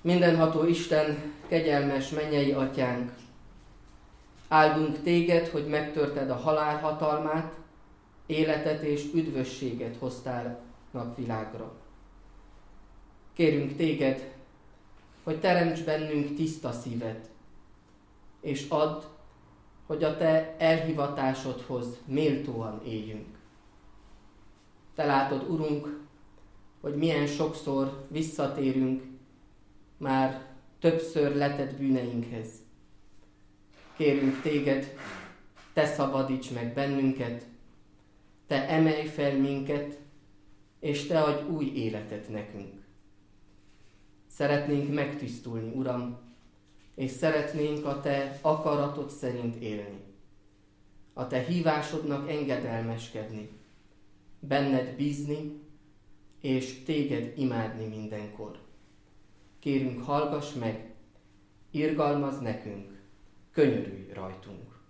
Mindenható Isten, kegyelmes mennyei atyánk, áldunk téged, hogy megtörted a halál hatalmát, életet és üdvösséget hoztál napvilágra. Kérünk téged, hogy teremts bennünk tiszta szívet, és add, hogy a te elhivatásodhoz méltóan éljünk. Te látod, Urunk, hogy milyen sokszor visszatérünk már többször letett bűneinkhez. Kérünk téged, te szabadíts meg bennünket, te emelj fel minket, és te adj új életet nekünk. Szeretnénk megtisztulni, Uram, és szeretnénk a te akaratod szerint élni. A te hívásodnak engedelmeskedni, benned bízni, és téged imádni mindenkor. Kérünk, hallgass meg, irgalmazz nekünk, könyörülj rajtunk.